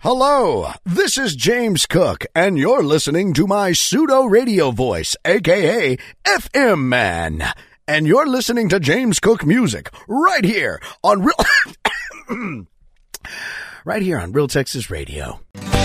Hello, this is James Cook, and you're listening to my pseudo radio voice, aka FM Man. And you're listening to James Cook Music right here on Real Texas Radio.